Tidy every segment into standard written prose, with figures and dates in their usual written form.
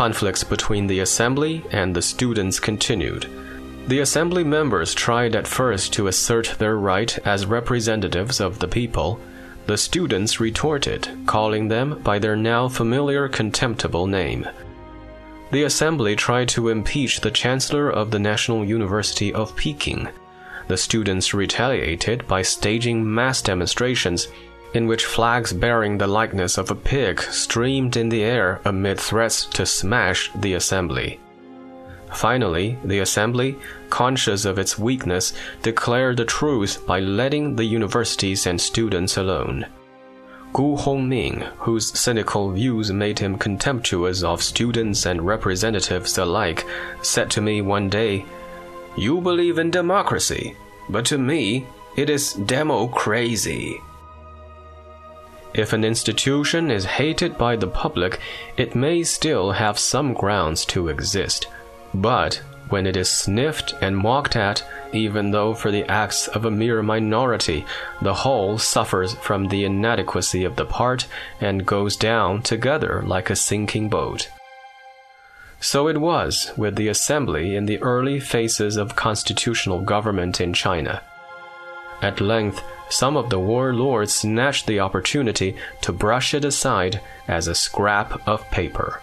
conflicts between the assembly and the students continued. The assembly members tried at first to assert their right as representatives of the people. The students retorted, calling them by their now familiar contemptible name. The assembly tried to impeach the chancellor of the National University of Peking. The students retaliated by staging mass demonstrations in which flags bearing the likeness of a pig streamed in the air amid threats to smash the assembly. Finally, the assembly, conscious of its weakness, declared the truce by letting the universities and students alone. Gu Hongming, whose cynical views made him contemptuous of students and representatives alike, said to me one day, "You believe in democracy, but to me, it is demo-crazy." If an institution is hated by the public, it may still have some grounds to exist. But when it is sniffed and mocked at, even though for the acts of a mere minority, the whole suffers from the inadequacy of the part and goes down together like a sinking boat. So it was with the assembly in the early phases of constitutional government in China. At length, some of the warlords snatched the opportunity to brush it aside as a scrap of paper.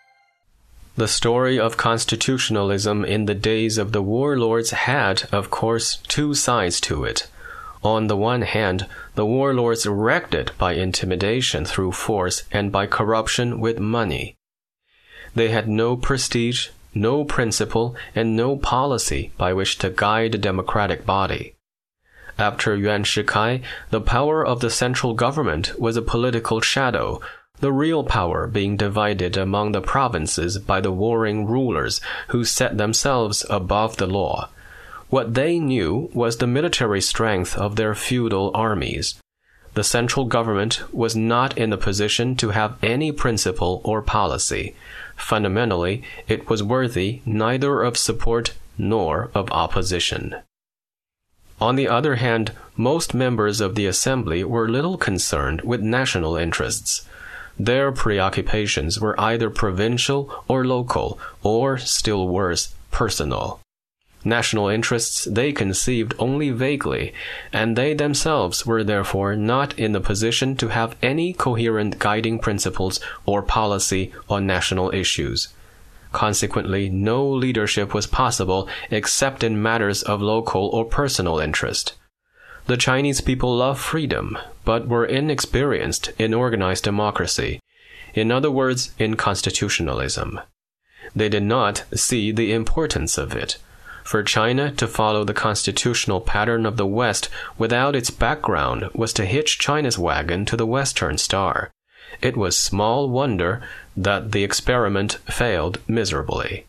The story of constitutionalism in the days of the warlords had, of course, two sides to it. On the one hand, the warlords wrecked it by intimidation through force and by corruption with money. They had no prestige, no principle, and no policy by which to guide a democratic body. After Yuan Shikai, the power of the central government was a political shadow, the real power being divided among the provinces by the warring rulers who set themselves above the law. What they knew was the military strength of their feudal armies. The central government was not in a position to have any principle or policy. Fundamentally, it was worthy neither of support nor of opposition. On the other hand, most members of the assembly were little concerned with national interests. Their preoccupations were either provincial or local, or, still worse, personal. National interests they conceived only vaguely, and they themselves were therefore not in the position to have any coherent guiding principles or policy on national issues. Consequently, no leadership was possible except in matters of local or personal interest. The Chinese people loved freedom, but were inexperienced in organized democracy, in other words, in constitutionalism. They did not see the importance of it. For China to follow the constitutional pattern of the West without its background was to hitch China's wagon to the Western star. It was small wonder that the experiment failed miserably.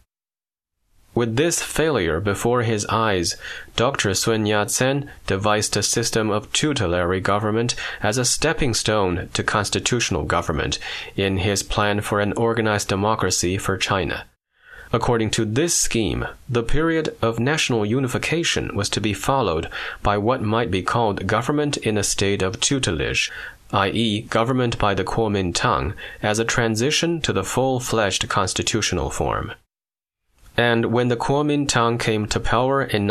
With this failure before his eyes, Dr. Sun Yat-sen devised a system of tutelary government as a stepping stone to constitutional government in his plan for an organized democracy for China. According to this scheme, the period of national unification was to be followed by what might be called government in a state of tutelage, i.e., government by the Kuomintang, as a transition to the full-fledged constitutional form. And when the Kuomintang came to power in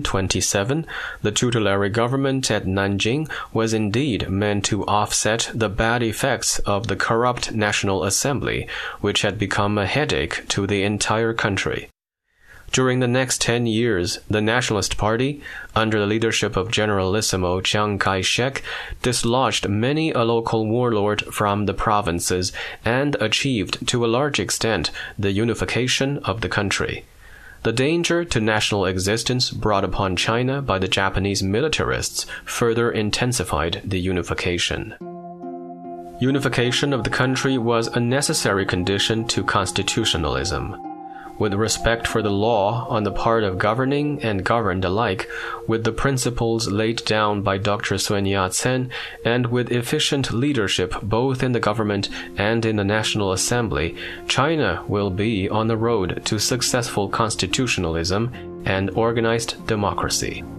1927, the tutelary government at Nanjing was indeed meant to offset the bad effects of the corrupt National Assembly, which had become a headache to the entire country. During the next 10 years, the Nationalist Party, under the leadership of Generalissimo Chiang Kai-shek, dislodged many a local warlord from the provinces and achieved to a large extent the unification of the country. The danger to national existence brought upon China by the Japanese militarists further intensified the unification. Unification of the country was a necessary condition to constitutionalism. With respect for the law on the part of governing and governed alike, with the principles laid down by Dr. Sun Yat-sen, and with efficient leadership both in the government and in the National Assembly, China will be on the road to successful constitutionalism and organized democracy.